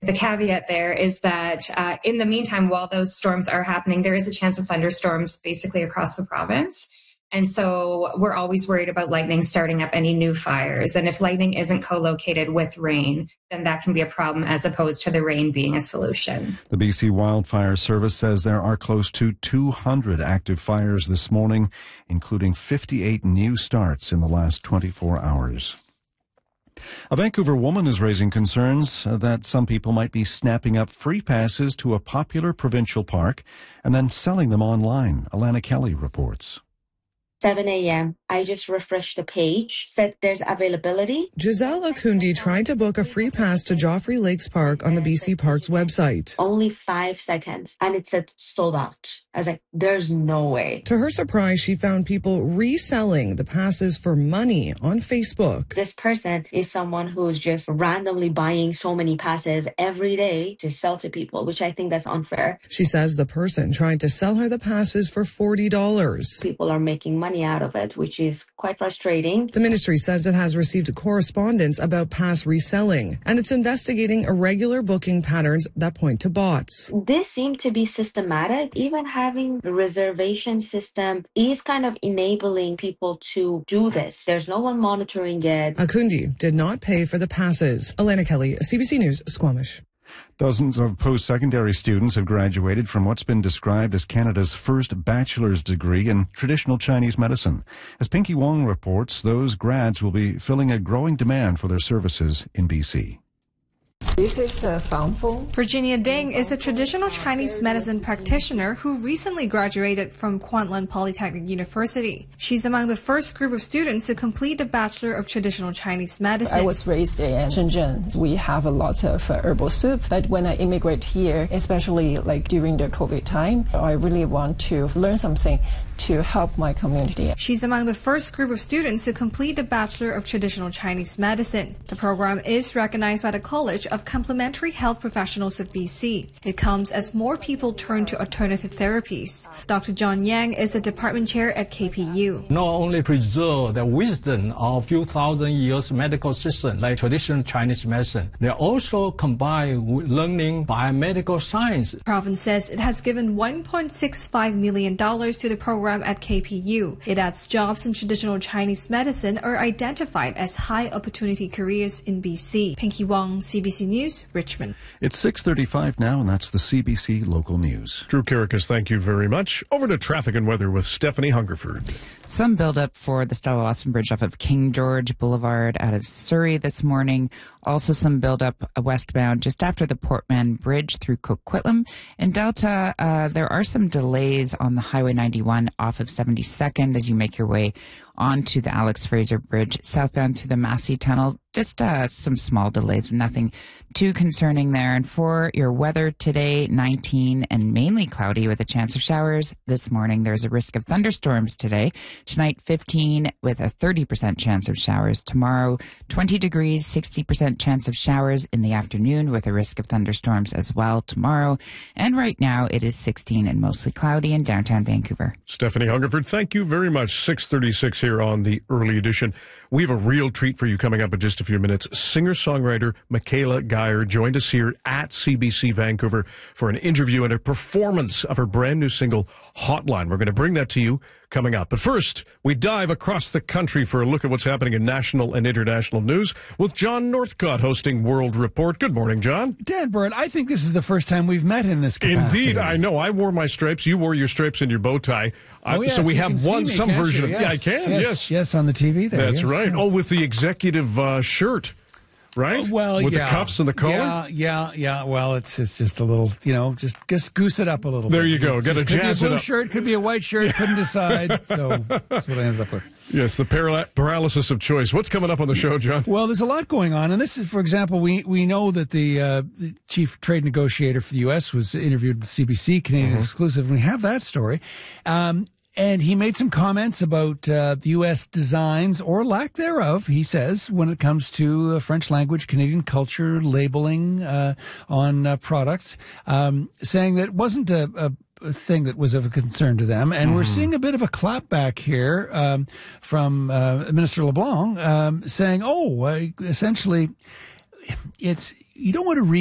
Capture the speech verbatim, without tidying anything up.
The caveat there is that uh, in the meantime, while those storms are happening, there is a chance of thunderstorms basically across the province. And so we're always worried about lightning starting up any new fires. And if lightning isn't co-located with rain, then that can be a problem as opposed to the rain being a solution. The B C Wildfire Service says there are close to two hundred active fires this morning, including fifty-eight new starts in the last twenty-four hours. A Vancouver woman is raising concerns that some people might be snapping up free passes to a popular provincial park and then selling them online. Alana Kelly reports. seven a.m. I just refreshed the page, said there's availability. Giselle Akundi tried to book a free pass to Joffrey Lakes Park on the B C Parks website. Only five seconds, and it said sold out. I was like, there's no way. To her surprise, she found people reselling the passes for money on Facebook. This person is someone who's just randomly buying so many passes every day to sell to people, which I think that's unfair. She says the person tried to sell her the passes for forty dollars. People are making money out of it, which is quite frustrating. The ministry says it has received correspondence about pass reselling, and it's investigating irregular booking patterns that point to bots. This seemed to be systematic. Even having a reservation system is kind of enabling people to do this. There's no one monitoring it. Akundi did not pay for the passes. Alana Kelly, C B C News, Squamish. Dozens of post-secondary students have graduated from what's been described as Canada's first bachelor's degree in traditional Chinese medicine. As Pinky Wong reports, those grads will be filling a growing demand for their services in B C. This is a Fang Feng. Virginia Ding is a traditional Chinese medicine practitioner who recently graduated from Kwantlen Polytechnic University. She's among the first group of students to complete the Bachelor of Traditional Chinese Medicine. I was raised in Shenzhen. We have a lot of uh, herbal soup, but when I immigrate here, especially like during the COVID time, I really want to learn something to help my community. She's among the first group of students to complete the Bachelor of Traditional Chinese Medicine. The program is recognized by the College of Complementary Health Professionals of B C. It comes as more people turn to alternative therapies. Doctor John Yang is the department chair at K P U. Not only preserve the wisdom of few thousand years medical system like traditional Chinese medicine, they also combine with learning biomedical science. The province says it has given one point six five million dollars to the program at K P U. It adds jobs in traditional Chinese medicine are identified as high opportunity careers in B C. Pinky Wong, C B C News, Richmond. It's six thirty-five now, and that's the C B C Local News. Drew Karakas, thank you very much. Over to traffic and weather with Stephanie Hungerford. Some buildup for the Stella Watson Bridge off of King George Boulevard out of Surrey this morning. Also some buildup westbound just after the Portman Bridge through Coquitlam. In Delta, uh, there are some delays on the Highway ninety-one off of seventy-second as you make your way onto the Alex Fraser Bridge southbound through the Massey Tunnel. Just uh, some small delays, nothing too concerning there. And for your weather today, nineteen and mainly cloudy with a chance of showers. This morning, there's a risk of thunderstorms today. Tonight, fifteen with a thirty percent chance of showers. Tomorrow, twenty degrees, sixty percent chance of showers in the afternoon with a risk of thunderstorms as well tomorrow. And right now, it is sixteen and mostly cloudy in downtown Vancouver. Stephanie Hungerford, thank you very much. six thirty-six here on the early edition. We have a real treat for you coming up in just a few minutes. Singer-songwriter Michaela Geyer joined us here at C B C Vancouver for an interview and a performance of her brand new single, Hotline. We're going to bring that to you coming up. But first, we dive across the country for a look at what's happening in national and international news with John Northcott hosting World Report. Good morning, John. Dan Burt, I think this is the first time we've met in this capacity. Indeed, I know. I wore my stripes. You wore your stripes and your bow tie. Oh, yes, so we you have one, me, some version you? of... Yes, yeah, I can, yes. yes. Yes, on the T V there. That's yes, right. yes. Oh, with the executive uh, shirt. Right? Uh, well, with yeah. the cuffs and the collar? Yeah, yeah, yeah. Well, it's it's just a little, you know, just just goose it up a little there bit. you go. Got to jazz it up. Could be a blue it up. shirt, could be a white shirt, couldn't decide. So that's what I ended up with. Yes, the paral- paralysis of choice. What's coming up on the show, John? Well, there's a lot going on. And this is, for example, we, we know that the, uh, the chief trade negotiator for the U S was interviewed with C B C, Canadian mm-hmm. exclusive, and we have that story. Um, And he made some comments about uh, the U S designs, or lack thereof, he says, when it comes to uh, French language, Canadian culture, labeling uh, on uh, products, um, saying that it wasn't a, a thing that was of a concern to them. And mm. we're seeing a bit of a clapback here um, from uh, Minister LeBlanc um, saying, oh, uh, essentially, it's you don't want to read